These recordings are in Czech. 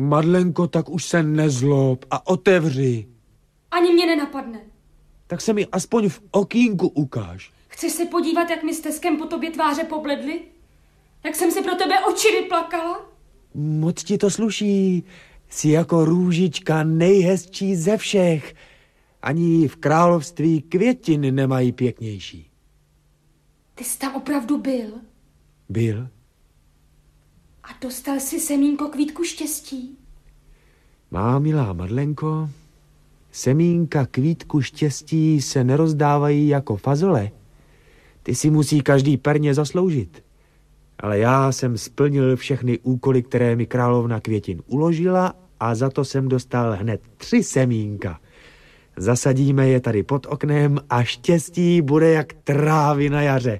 Madlenko, tak už se nezlob a otevři. Ani mě nenapadne. Tak se mi aspoň v okýnku ukáž. Chceš se podívat, jak mi s Teskem po tobě tváře pobledly? Jak jsem si pro tebe oči vyplakala? Moc ti to sluší. Jsi jako růžička nejhezčí ze všech. Ani v království květiny nemají pěknější. Ty jsi tam opravdu byl? Byl. A dostal jsi semínko kvítku štěstí? Má milá Madlenko, semínka kvítku štěstí se nerozdávají jako fazole. Ty si musí každý perně zasloužit. Ale já jsem splnil všechny úkoly, které mi královna květin uložila a za to jsem dostal hned 3 semínka. Zasadíme je tady pod oknem a štěstí bude jak trávy na jaře.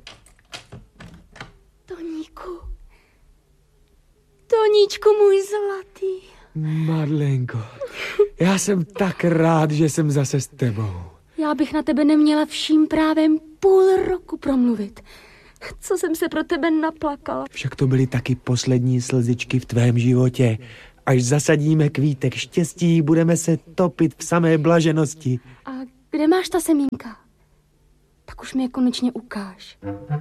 Toníčku můj zlatý. Madlenko, já jsem tak rád, že jsem zase s tebou. Já bych na tebe neměla vším právem půl roku promluvit. Co jsem se pro tebe naplakala. Však to byly taky poslední slzičky v tvém životě. Až zasadíme kvítek štěstí, budeme se topit v samé blaženosti. A kde máš ta semínka? Tak už mi je konečně ukáž.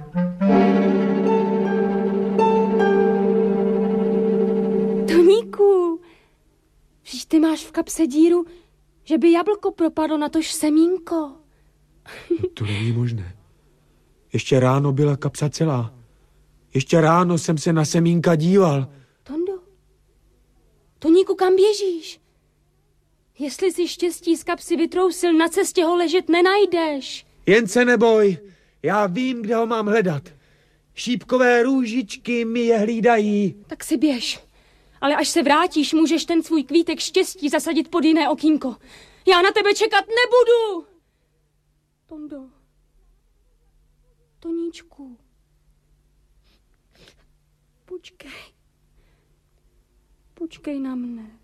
Toníku, vždyť ty máš v kapse díru, že by jablko propadlo na tož semínko. To není možné. Ještě ráno byla kapsa celá. Ještě ráno jsem se na semínka díval. Tondo, Toníku, kam běžíš? Jestli si štěstí z kapsy vytrousil, na cestě ho ležet nenajdeš. Jen se neboj, já vím, kde ho mám hledat. Šípkové růžičky mi je hlídají. Tak si běž. Ale až se vrátíš, můžeš ten svůj kvítek štěstí zasadit pod jiné okýnko. Já na tebe čekat nebudu. Tondo. Toníčku. Počkej. Počkej na mne.